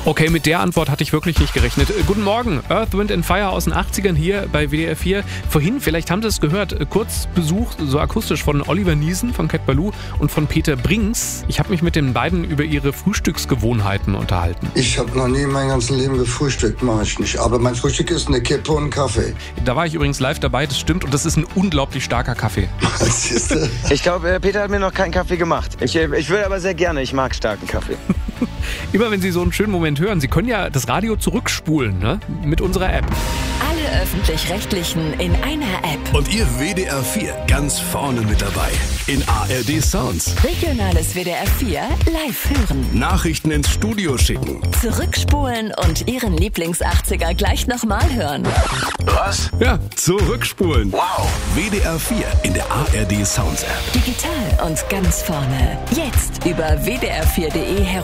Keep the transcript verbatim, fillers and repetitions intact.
Okay, mit der Antwort hatte ich wirklich nicht gerechnet. Äh, guten Morgen, Earth, Wind and Fire aus den achtzigern hier bei W D R vier. Vorhin, vielleicht haben Sie es gehört, äh, kurz Besuch, so akustisch, von Oliver Niesen von Cat Ballou und von Peter Brinks. Ich habe mich mit den beiden über ihre Frühstücksgewohnheiten unterhalten. Ich habe noch nie mein ganzes Leben gefrühstückt, mache ich nicht. Aber mein Frühstück ist eine Kippe und ein Kaffee. Da war ich übrigens live dabei, das stimmt. Und das ist ein unglaublich starker Kaffee. Ich glaube, Peter hat mir noch keinen Kaffee gemacht. Ich, ich will aber sehr gerne, ich mag starken Kaffee. Immer wenn Sie so einen schönen Moment hören, Sie können ja das Radio zurückspulen, ne? Mit unserer App. Alle Öffentlich-Rechtlichen in einer App. Und Ihr W D R vier ganz vorne mit dabei. In A R D Sounds. Regionales W D R vier live hören. Nachrichten ins Studio schicken. Zurückspulen und Ihren Lieblings-achtziger gleich nochmal hören. Was? Ja, zurückspulen. Wow. W D R vier in der A R D Sounds App. Digital und ganz vorne. Jetzt über w d r vier punkt d e herum.